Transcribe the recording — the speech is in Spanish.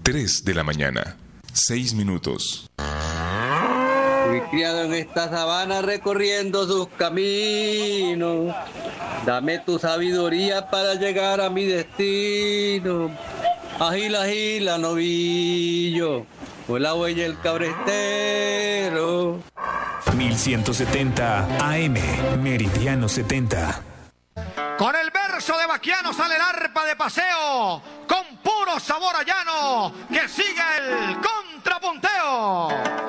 3 de la mañana, 6 minutos. Fui criado en esta sabana recorriendo sus caminos. Dame tu sabiduría para llegar a mi destino. Agila, agila, novillo, con la huella el cabrestero. 1170 AM, Meridiano 70. Con el verso de Baquiano sale el arpa de paseo, con puro sabor a llano, que sigue el contrapunteo.